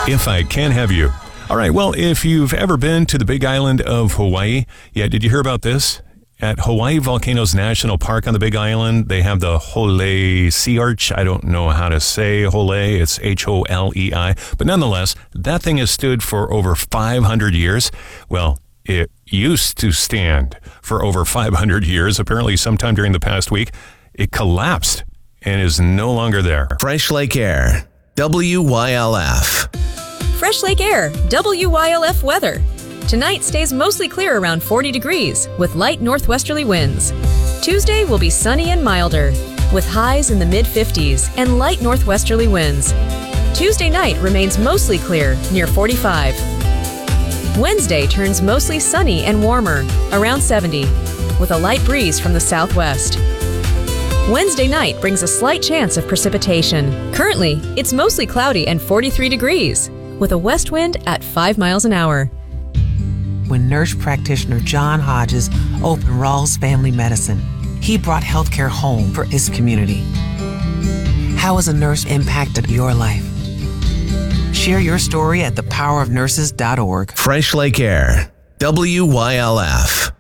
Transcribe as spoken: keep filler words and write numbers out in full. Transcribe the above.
If I Can Have You. All right, well, if you've ever been to the big island of Hawaii, yeah, did you hear about this? At Hawaii Volcanoes National Park on the Big Island, they have the Holei Sea Arch. I don't know how to say Holei. It's H O L E I. But nonetheless, that thing has stood for over five hundred years. Well, it used to stand for over five hundred years. Apparently, sometime during the past week, it collapsed and is no longer there. Fresh Lake Air, W Y L F. Fresh Lake Air, W Y L F weather. Tonight stays mostly clear around forty degrees with light northwesterly winds. Tuesday will be sunny and milder with highs in the mid fifties and light northwesterly winds. Tuesday night remains mostly clear near forty-five. Wednesday turns mostly sunny and warmer around seventy with a light breeze from the southwest. Wednesday night brings a slight chance of precipitation. Currently, it's mostly cloudy and forty-three degrees with a west wind at five miles an hour. When nurse practitioner John Hodges opened Rawls Family Medicine, he brought healthcare home for his community. How has a nurse impacted your life? Share your story at the power of nurses dot org. Fresh Lake Air, W Y L F.